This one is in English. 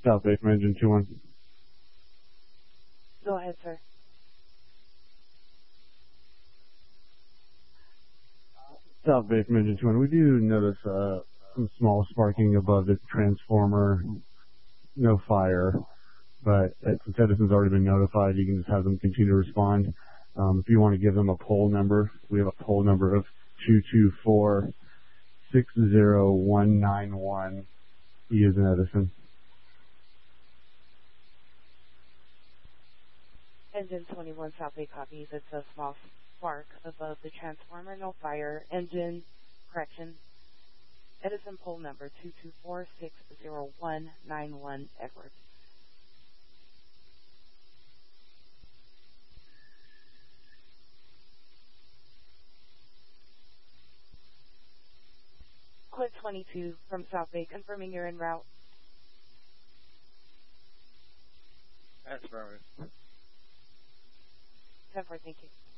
South Bay from engine 2-1. Go ahead, sir. South Bay from engine 2-1. We do notice some small sparking above the transformer. No fire, but since Edison's already been notified, you can just have them continue to respond. If you want to give them a poll number, we have a poll number of 224-60191. E as in Edison. Engine 21 South Bay copies. It's a small spark above the transformer. No fire. Engine, correction. Edison poll number 224-60191, Edward. Quid 22 from South Bay, confirming you're en route. That's affirmative. 10-4, thank you.